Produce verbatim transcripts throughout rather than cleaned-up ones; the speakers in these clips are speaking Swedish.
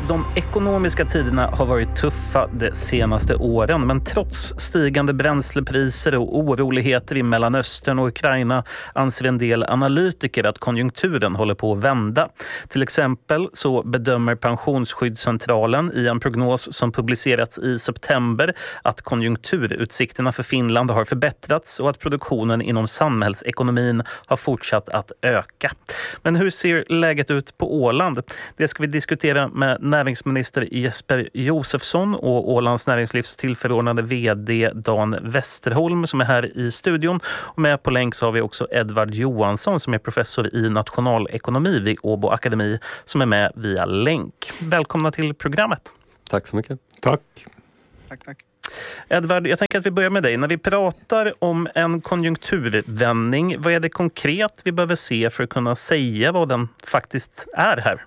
De ekonomiska tiderna har varit tuffa de senaste åren, men trots stigande bränslepriser och oroligheter i Mellanöstern och Ukraina anser en del analytiker att konjunkturen håller på att vända. Till exempel så bedömer Pensionsskyddscentralen i en prognos som publicerats i september att konjunkturutsikterna för Finland har förbättrats och att produktionen inom samhällsekonomin har fortsatt att öka. Men hur ser läget ut på Åland? Det ska vi diskutera med näringsminister Jesper Josefsson och Ålands näringslivs tillförordnade vd Dan Westerholm som är här i studion. Och med på länk så har vi också Edvard Johansson som är professor i nationalekonomi vid Åbo Akademi som är med via länk. Välkomna till programmet. Tack så mycket. Tack. Tack, tack. Edvard, jag tänker att vi börjar med dig. När vi pratar om en konjunkturvändning, vad är det konkret vi behöver se för att kunna säga vad den faktiskt är här?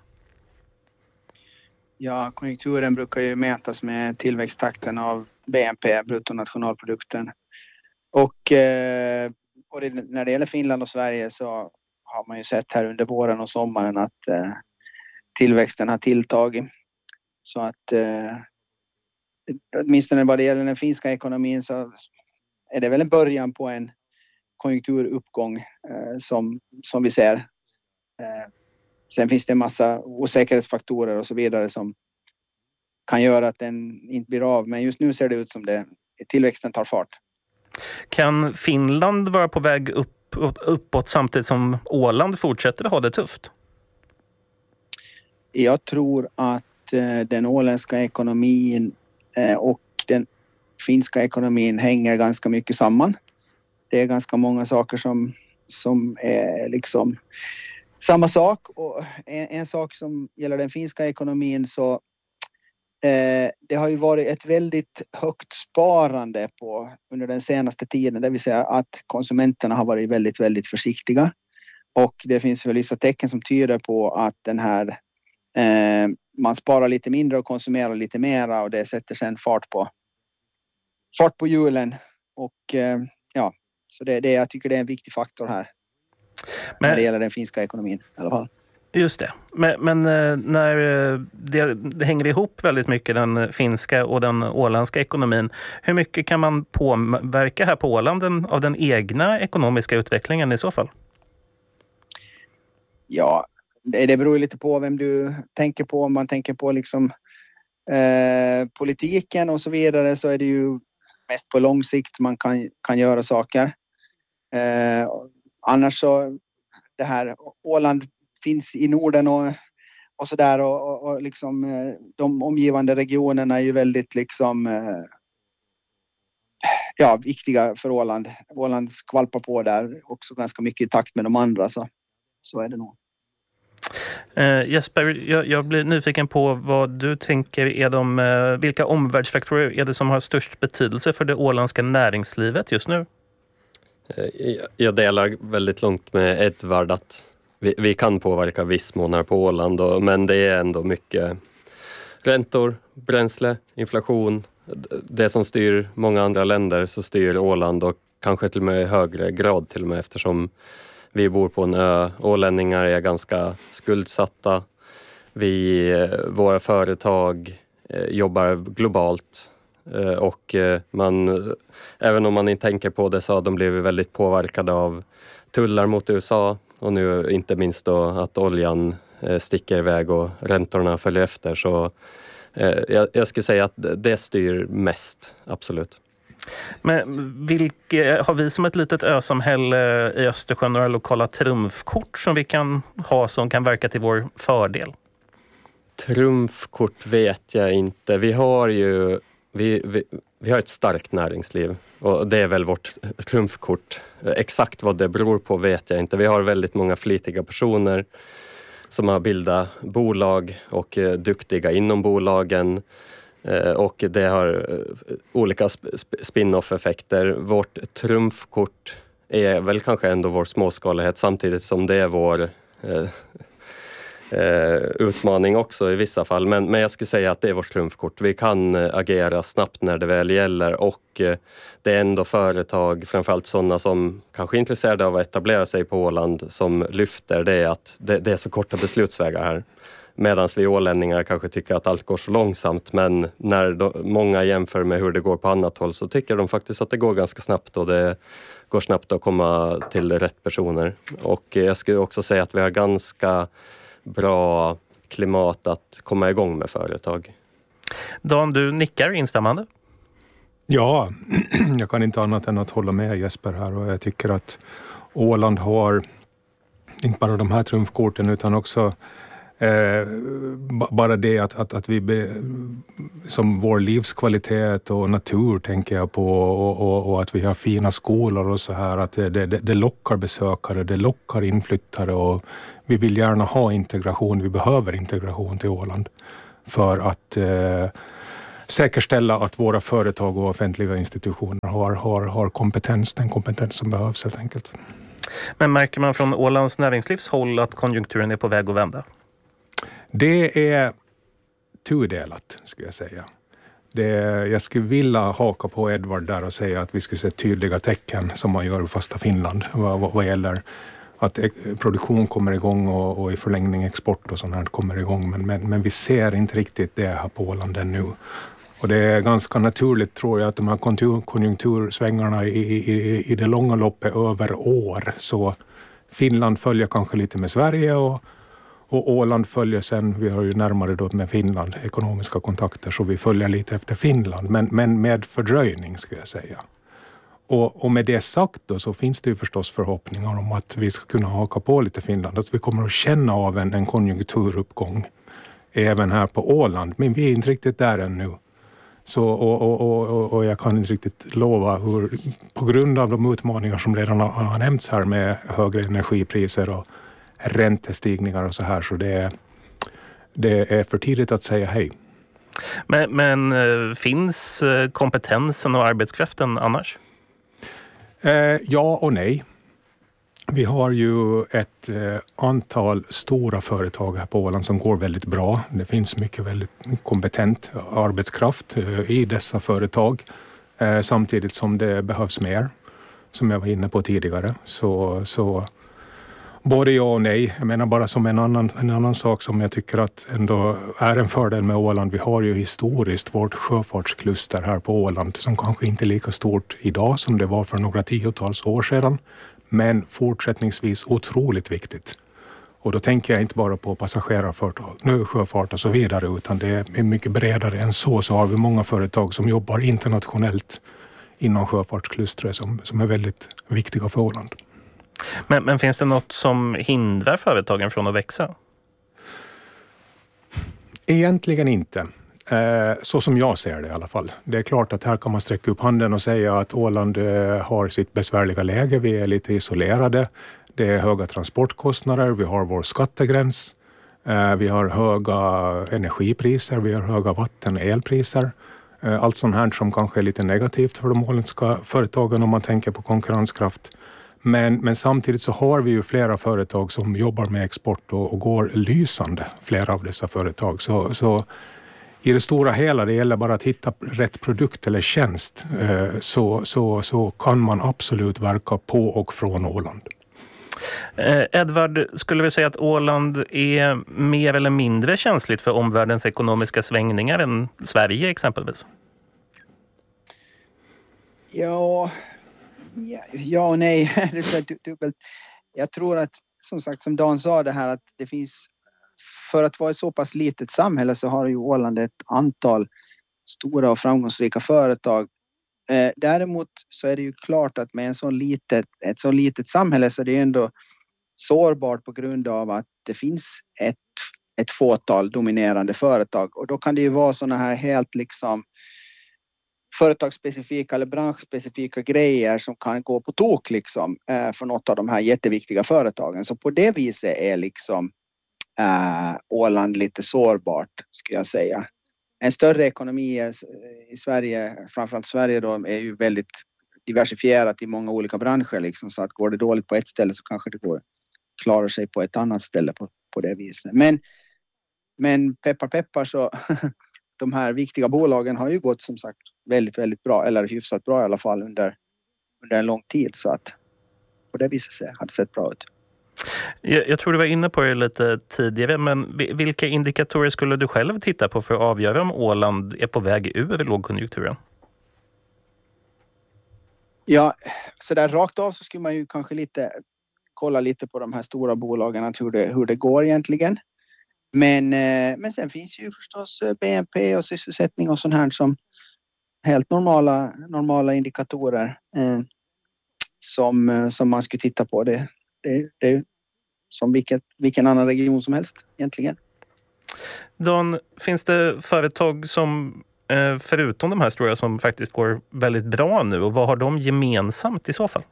Ja, konjunkturen brukar ju mätas med tillväxttakten av B N P, bruttonationalprodukten. Och, eh, och det, när det gäller Finland och Sverige så har man ju sett här under våren och sommaren att eh, tillväxten har tilltagit. Så att eh, åtminstone vad det gäller den finska ekonomin så är det väl en början på en konjunkturuppgång eh, som, som vi ser. Eh, sen finns det en massa osäkerhetsfaktorer och så vidare som kan göra att den inte blir av. Men just nu ser det ut som det tillväxten tar fart. Kan Finland vara på väg upp, uppåt samtidigt som Åland fortsätter att ha det tufft? Jag tror att eh, den åländska ekonomin eh, och den finska ekonomin hänger ganska mycket samman. Det är ganska många saker som, som är liksom samma sak. Och en, en sak som gäller den finska ekonomin så eh, det har ju varit ett väldigt högt sparande på, under den senaste tiden. Det vill säga att konsumenterna har varit väldigt, väldigt försiktiga. Och det finns väl vissa tecken som tyder på att den här eh, man sparar lite mindre och konsumerar lite mera och det sätter sen fart på fart på hjulen. Och eh, ja, så det, det, jag tycker det är en viktig faktor här. Men, när det gäller den finska ekonomin i alla fall. Just det. Men, men när det, det hänger ihop väldigt mycket den finska och den åländska ekonomin. Hur mycket kan man påverka här på Åland av den egna ekonomiska utvecklingen i så fall? Ja, det, det beror lite på vem du tänker på. Om man tänker på liksom eh, politiken och så vidare så är det ju mest på lång sikt man kan, kan göra saker. Eh, annars så det här Åland finns i Norden och, och sådär och, och, och liksom eh, de omgivande regionerna är ju väldigt liksom eh, ja, viktiga för Åland. Åland skvalpar på där också ganska mycket i takt med de andra så, så är det nog. Uh, Jesper, jag, jag blir nyfiken på vad du tänker är de, uh, vilka omvärldsfaktorer är det som har störst betydelse för det åländska näringslivet just nu? Jag delar väldigt långt med Edvard att vi, vi kan påverka viss månader på Åland och, men det är ändå mycket räntor, bränsle, inflation. Det som styr många andra länder så styr Åland och kanske till och med i högre grad till och med eftersom vi bor på en ö. Ålänningar är ganska skuldsatta. Vi, våra företag jobbar globalt. Och man, även om man inte tänker på det så har de blivit väldigt påverkade av tullar mot U S A. Och nu inte minst då att oljan sticker iväg och räntorna följer efter. Så jag, jag skulle säga att det styr mest, absolut. Men vilka, har vi som ett litet ösamhälle i Östersjön några lokala trumfkort som vi kan ha som kan verka till vår fördel? Trumfkort vet jag inte. Vi har ju vi, vi, vi har ett starkt näringsliv och det är väl vårt trumfkort. Exakt vad det beror på vet jag inte. Vi har väldigt många flitiga personer som har bildat bolag och är duktiga inom bolagen. Och det har olika spin-off-effekter. Vårt trumfkort är väl kanske ändå vår småskalighet samtidigt som det är vår eh, eh, utmaning också i vissa fall. Men, men jag skulle säga att det är vårt trumfkort. Vi kan agera snabbt när det väl gäller och eh, det är ändå företag, framförallt sådana som kanske är intresserade av att etablera sig på Åland som lyfter det att det, det är så korta beslutsvägar här. Medan vi ålänningar kanske tycker att allt går så långsamt, men när de, många jämför med hur det går på annat håll så tycker de faktiskt att det går ganska snabbt och det går snabbt att komma till rätt personer. Och jag skulle också säga att vi har ganska bra klimat att komma igång med företag. Dan, du nickar instämmande? Ja, jag kan inte annat än att hålla med Jesper här, och jag tycker att Åland har inte bara de här trumfkorten utan också eh, bara det att, att, att vi be, som vår livskvalitet och natur tänker jag på, och, och, och att vi har fina skolor och så här, att det, det, det lockar besökare, det lockar inflyttare, och vi vill gärna ha integration, vi behöver integration till Åland för att eh, säkerställa att våra företag och offentliga institutioner har, har, har kompetens, den kompetens som behövs helt enkelt. Men märker man från Ålands näringslivs håll att konjunkturen är på väg att vända? Det är tudelat, skulle jag säga. Det, jag skulle vilja haka på Edvard där och säga att vi skulle se tydliga tecken som man gör i fasta Finland vad, vad, vad gäller att produktion kommer igång och, och i förlängning export och sånt här kommer igång. Men, men, men vi ser inte riktigt det här på Åland ännu. Och det är ganska naturligt, tror jag, att de här konjunktur, konjunktursvängarna i, i, i det långa loppet över år. Så Finland följer kanske lite med Sverige och, och Åland följer sen, vi har ju närmare då med Finland ekonomiska kontakter, så vi följer lite efter Finland. Men, men med fördröjning, skulle jag säga. Och, och med det sagt då, så finns det ju förstås förhoppningar om att vi ska kunna haka på lite Finland. Att vi kommer att känna av en, en konjunkturuppgång även här på Åland. Men vi är inte riktigt där ännu. Så, och, och, och, och jag kan inte riktigt lova hur, på grund av de utmaningar som redan har, har nämnts här med högre energipriser och räntestigningar och så här. Så det, det är för tidigt att säga hej. Men, men finns kompetensen och arbetskraften annars? Eh, ja och nej. Vi har ju ett eh, antal stora företag här på Åland som går väldigt bra. Det finns mycket väldigt kompetent arbetskraft eh, i dessa företag. Eh, samtidigt som det behövs mer, som jag var inne på tidigare. Så, så både ja och nej. Jag menar bara som en annan, en annan sak som jag tycker att ändå är en fördel med Åland. Vi har ju historiskt vårt sjöfartskluster här på Åland som kanske inte är lika stort idag som det var för några tiotals år sedan. Men fortsättningsvis otroligt viktigt. Och då tänker jag inte bara på passagerarföretag, sjöfart och så vidare, utan det är mycket bredare än så. Så har vi många företag som jobbar internationellt inom sjöfartsklustret som, som är väldigt viktiga för Åland. Men, men finns det något som hindrar företagen från att växa? Egentligen inte. Så som jag ser det i alla fall. Det är klart att här kan man sträcka upp handen och säga att Åland har sitt besvärliga läge. Vi är lite isolerade. Det är höga transportkostnader. Vi har vår skattegräns. Vi har höga energipriser. Vi har höga vatten- och elpriser. Allt sånt här som kanske är lite negativt för de åländska företagen om man tänker på konkurrenskraft. Men, men samtidigt så har vi ju flera företag som jobbar med export och, och går lysande, flera av dessa företag. Så, så i det stora hela, det gäller bara att hitta rätt produkt eller tjänst, så, så, så kan man absolut verka på och från Åland. Eh, Edvard, skulle vi säga att Åland är mer eller mindre känsligt för omvärldens ekonomiska svängningar än Sverige exempelvis? Ja, ja, ja och nej. Jag tror att, som sagt, som Dan sa det här, att det finns, för att vara ett så pass litet samhälle så har ju Åland ett antal stora och framgångsrika företag. Eh, däremot så är det ju klart att med en så litet, ett så litet samhälle så är det ändå sårbart på grund av att det finns ett, ett fåtal dominerande företag. Och då kan det ju vara sådana här helt liksom företagsspecifika eller branschspecifika grejer som kan gå på tok liksom eh, för något av de här jätteviktiga företagen. Så på det viset är liksom eh, Åland lite sårbart, skulle jag säga. En större ekonomi i Sverige, framförallt Sverige då, är ju väldigt diversifierat i många olika branscher liksom, så att går det dåligt på ett ställe så kanske det går klarar sig på ett annat ställe på, på det viset. Men, men peppar peppar så de här viktiga bolagen har ju gått som sagt väldigt, väldigt bra, eller hyfsat bra i alla fall under, under en lång tid, så att på det viset har det sett bra ut. Jag, jag tror du var inne på det lite tidigare, men vilka indikatorer skulle du själv titta på för att avgöra om Åland är på väg ur lågkonjunkturen? Ja, så där rakt av så skulle man ju kanske lite kolla lite på de här stora bolagen, att hur det, hur det går egentligen. Men, men sen finns ju förstås B N P och sysselsättning och sånt här som helt normala, normala indikatorer eh, som, som man skulle titta på. Det, det, det är som vilket, vilken annan region som helst egentligen. Dan, finns det företag som eh, förutom de här stora som faktiskt går väldigt bra nu, och vad har de gemensamt i så fall?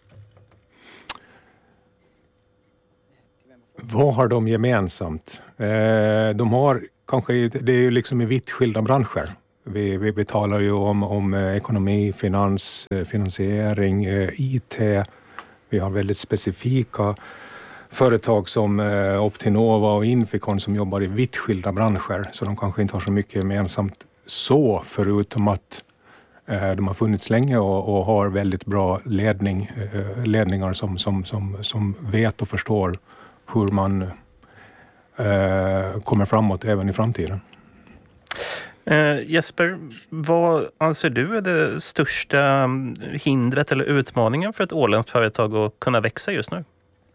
Vad har de gemensamt? Eh, de har kanske, det är ju liksom i vitt skilda branscher. Vi, vi betalar ju om, om ekonomi, finans, finansiering, I T. Vi har väldigt specifika företag som Optinova och Inficon som jobbar i vitt skilda branscher. Så de kanske inte har så mycket gemensamt så, förutom att eh, de har funnits länge och, och har väldigt bra ledning, eh, ledningar som, som, som, som vet och förstår hur man eh, kommer framåt även i framtiden. Eh, Jesper, vad anser du är det största hindret eller utmaningen för ett åländskt företag att kunna växa just nu?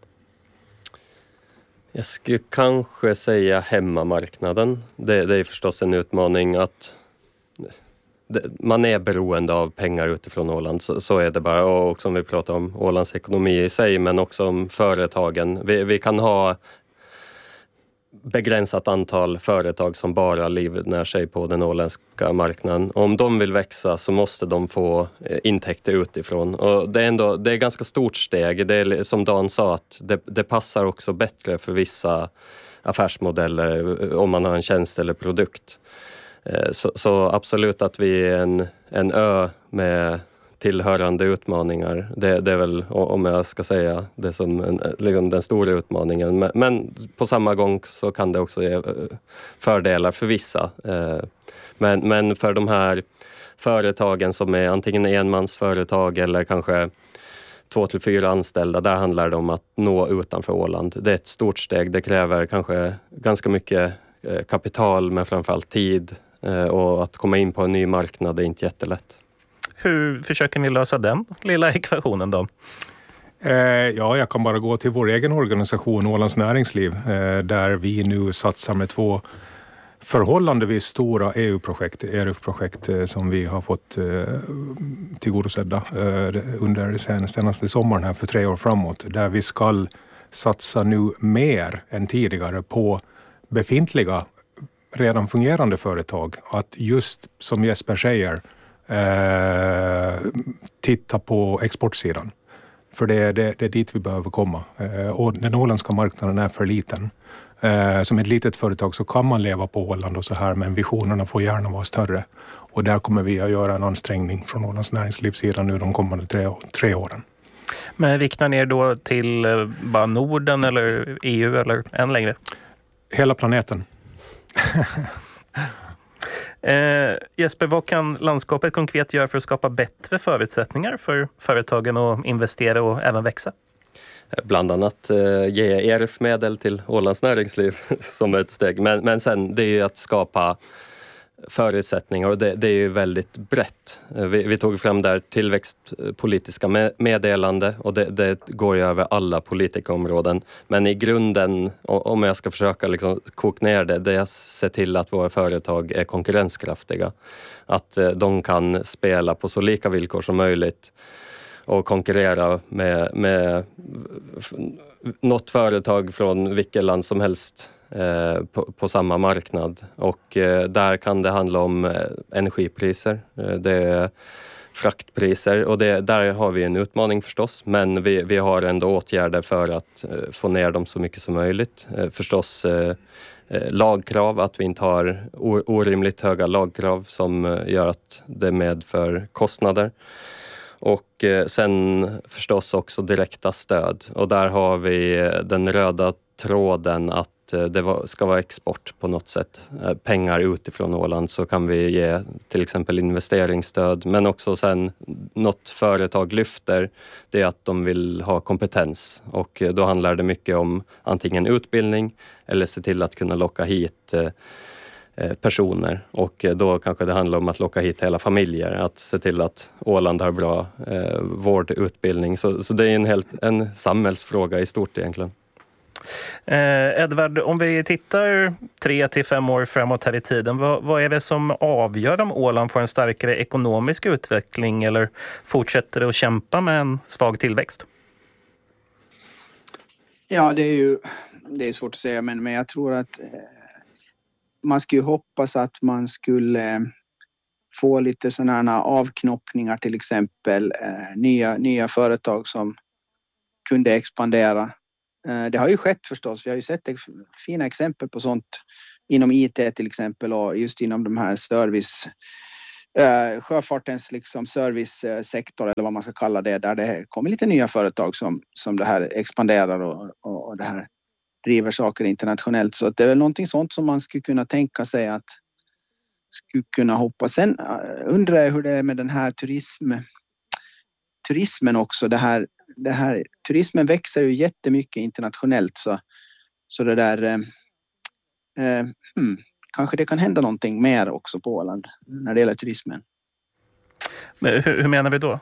Jag skulle kanske säga hemmamarknaden. Det, det är förstås en utmaning att det, man är beroende av pengar utifrån Åland. Så, så är det bara. Och som vi pratar om Ålands ekonomi i sig, men också om företagen. Vi, vi kan ha begränsat antal företag som bara livnär sig på den åländska marknaden. Om de vill växa så måste de få intäkter utifrån. Och det är ändå det är ett ganska stort steg. Det är som Dan sa, att det, det passar också bättre för vissa affärsmodeller om man har en tjänst eller produkt. Så, så absolut att vi är en, en ö med tillhörande utmaningar. Det, det är väl, om jag ska säga, det som en, liksom den stora utmaningen. Men, men på samma gång så kan det också ge fördelar för vissa. Men, men för de här företagen som är antingen enmansföretag eller kanske två till fyra anställda, där handlar det om att nå utanför Åland. Det är ett stort steg. Det kräver kanske ganska mycket kapital, men framförallt tid. Och att komma in på en ny marknad är inte jättelätt. Hur försöker ni lösa den lilla ekvationen då? Eh, ja, jag kan bara gå till vår egen organisation, Ålands näringsliv, eh, där vi nu satsar med två förhållandevis stora E U-projekt, E R U F-projekt eh, som vi har fått eh, tillgodosedda eh, under den senaste sommaren här för tre år framåt, där vi ska satsa nu mer än tidigare på befintliga, redan fungerande företag. Att just som Jesper säger, Eh, titta på exportsidan. För det, det, det är dit vi behöver komma. Eh, och den åländska marknaden är för liten. Eh, som ett litet företag så kan man leva på Åland och så här, men visionerna får gärna vara större. Och där kommer vi att göra en ansträngning från Ålands näringslivssida nu de kommande tre, tre åren. Men riktar ni er då till eh, bara Norden eller E U eller än längre? Hela planeten. Eh, Jesper, vad kan landskapet konkret göra för att skapa bättre förutsättningar för företagen att investera och även växa? Bland annat eh, ge E R F-medel till Ålands näringsliv som ett steg. Men, men sen det är ju att skapa förutsättningar, och det, det är ju väldigt brett. Vi, vi tog fram där tillväxtpolitiska meddelande, och det, det går ju över alla politikområden. Men i grunden, om jag ska försöka liksom koka ner det, det är att se till att våra företag är konkurrenskraftiga. Att de kan spela på så lika villkor som möjligt och konkurrera med, med något företag från vilket land som helst På, på samma marknad. Och eh, där kan det handla om eh, energipriser, eh, det är fraktpriser, och det, där har vi en utmaning förstås, men vi, vi har ändå åtgärder för att eh, få ner dem så mycket som möjligt. Eh, förstås eh, eh, lagkrav, att vi inte har o, orimligt höga lagkrav som eh, gör att det medför kostnader. Och eh, sen förstås också direkta stöd, och där har vi den röda tråden att det ska vara export på något sätt. Pengar utifrån Åland, så kan vi ge till exempel investeringsstöd. Men också sen något företag lyfter, det är att de vill ha kompetens. Och då handlar det mycket om antingen utbildning eller se till att kunna locka hit personer. Och då kanske det handlar om att locka hit hela familjer. Att se till att Åland har bra eh, vårdutbildning. Så, så det är en, helt, en samhällsfråga i stort egentligen. Eh, Edvard, om vi tittar tre till fem år framåt här i tiden, vad, vad är det som avgör om Åland får en starkare ekonomisk utveckling eller fortsätter att kämpa med en svag tillväxt? Ja, det är ju det är svårt att säga, men, men jag tror att eh, man skulle hoppas att man skulle eh, få lite sådana avknoppningar, till exempel eh, nya, nya företag som kunde expandera. Det har ju skett förstås. Vi har ju sett fina exempel på sånt inom I T till exempel, och just inom de här service, sjöfartens liksom servicesektor eller vad man ska kalla det, där det kommer lite nya företag som, som det här expanderar och, och, och det här driver saker internationellt. Så det är väl någonting sånt som man skulle kunna tänka sig att skulle kunna hoppas. Sen undrar jag hur det är med den här turism, turismen också. Det här Det här, turismen växer ju jättemycket internationellt, så, så det där eh, eh, hmm, kanske det kan hända någonting mer också på Åland när det gäller turismen. Men hur, hur menar vi då?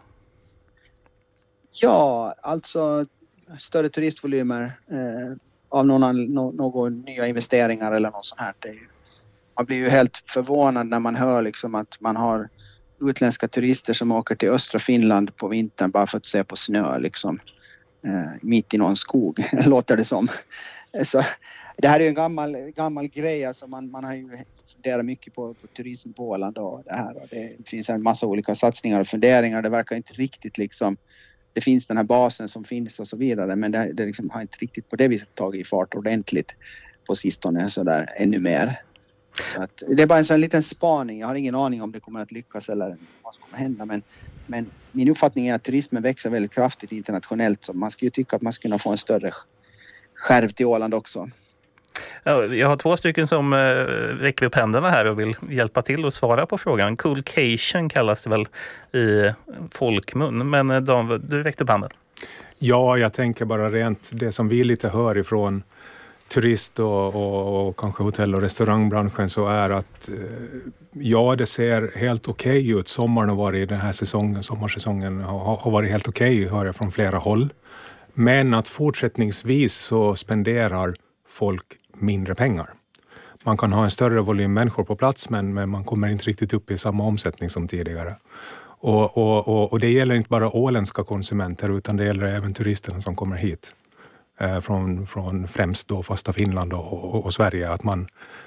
Ja, alltså större turistvolymer eh, av några no, någon nya investeringar eller något sånt här. Det är ju, man blir ju helt förvånad när man hör liksom att man har utländska turister som åker till östra Finland på vintern bara för att se på snö liksom, eh, mitt i någon skog, låter det som. Så, det här är ju en gammal, gammal grej, alltså man, man har ju funderat mycket på, på turism på Åland och det här. Och det finns en massa olika satsningar och funderingar, det verkar inte riktigt liksom, det finns den här basen som finns och så vidare, men det, det liksom har inte riktigt på det viset tagit i fart ordentligt på sistone så där ännu mer. Så att, det är bara en sån liten spaning. Jag har ingen aning om det kommer att lyckas eller vad som kommer att hända. Men, men min uppfattning är att turismen växer väldigt kraftigt internationellt. Så man skulle ju tycka att man skulle få en större skärv till Åland också. Ja, jag har två stycken som äh, räcker upp händerna här och vill hjälpa till att svara på frågan. Coolcation kallas det väl i folkmun. Men äh, Dan, du räckte upp handen. Ja, jag tänker bara rent det som vi lite hör ifrån turist och, och, och kanske hotell- och restaurangbranschen, så är att eh, ja, det ser helt okej okay ut. Sommaren har varit den här säsongen, sommarsäsongen har, har varit helt okej, okay, hör jag från flera håll. Men att fortsättningsvis så spenderar folk mindre pengar. Man kan ha en större volym människor på plats, men, men man kommer inte riktigt upp i samma omsättning som tidigare. Och, och, och, och det gäller inte bara åländska konsumenter, utan det gäller även turisterna som kommer hit. Från, från främst då fasta Finland och, och, och Sverige, att man,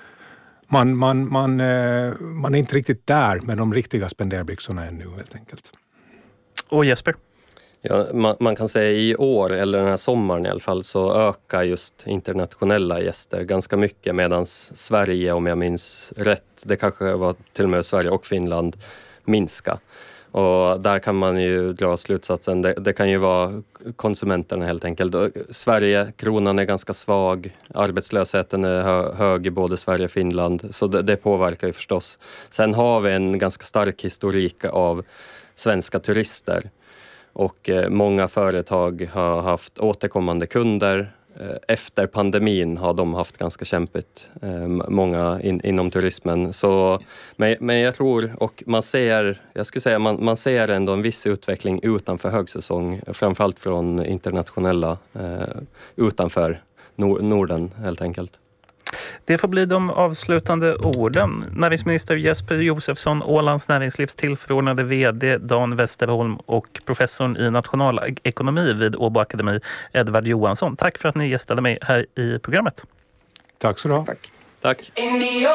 man, man, man, man är inte riktigt där med de riktiga spenderbyxorna ännu helt enkelt. Och Jesper? Ja, man, man kan säga i år, eller den här sommaren i alla fall, så ökar just internationella gäster ganska mycket, medan Sverige, om jag minns rätt, det kanske var till och med Sverige och Finland, minska. Och där kan man ju dra slutsatsen, det, det kan ju vara konsumenterna helt enkelt. Sverige, kronan är ganska svag, arbetslösheten är hö, hög i både Sverige och Finland, så det, det påverkar ju förstås. Sen har vi en ganska stark historik av svenska turister, och eh, många företag har haft återkommande kunder. Efter pandemin har de haft ganska kämpigt, eh, många in, inom turismen. Så, men, men jag tror, och man ser, jag skulle säga man, man ser ändå en viss utveckling utanför högsäsong, framförallt från internationella, eh, utanför Nor- Norden helt enkelt. Det får bli de avslutande orden. Näringsminister Jesper Josefsson, Ålands näringslivs tillförordnade vd Dan Westerholm och professorn i nationalekonomi vid Åbo Akademi, Edvard Johansson. Tack för att ni gästade mig här i programmet. Tack så du ha. Tack. Tack.